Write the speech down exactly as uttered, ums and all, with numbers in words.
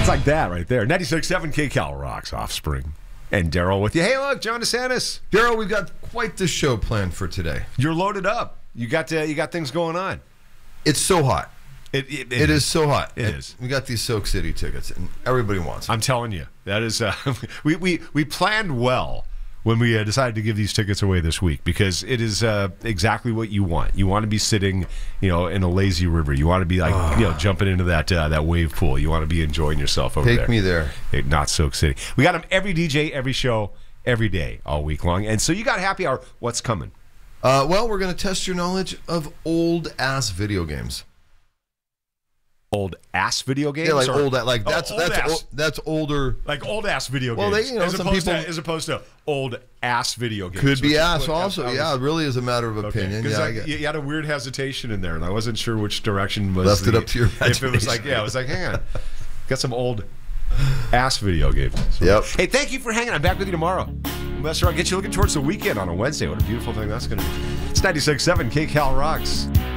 It's like that right there. ninety-six point seven K-Cal rocks Offspring. And Daryl with you. Hey, look, John DeSantis. Daryl, we've got quite the show planned for today. You're loaded up. You got uh, you got things going on. It's so hot. It, it, it, it is. is so hot. It and is. We got these Soak City tickets, and everybody wants them. I'm telling you, that is. Uh, we, we we planned well when we uh, decided to give these tickets away this week because it is uh, exactly what you want. You want to be sitting, you know, in a lazy river. You want to be like, oh. you know, jumping into that uh, that wave pool. You want to be enjoying yourself over Take there. Take me there. Hey, not Soak City. We got them every D J, every show, every day, all week long. And so you got happy hour. What's coming? Uh, well, we're going to test your knowledge of old ass video games. Old ass video games? Yeah, like or, old, like that's oh, that's ass. O, that's older. Like old ass video well, games. They, you know, as some opposed people to, as opposed to old ass video games. Could be ass what, also. was, yeah, it really is a matter of opinion. Okay, yeah, like, you had a weird hesitation in there, and I wasn't sure which direction was. Left the, it up to your imagination. If it was like, yeah, I was like, hang on, got some old ass video games. So, yep. Hey, thank you for hanging. I'm back with you tomorrow. Best I'll get you looking towards the weekend on a Wednesday. What a beautiful thing that's going to be. It's ninety-six point seven K-Cal Rocks.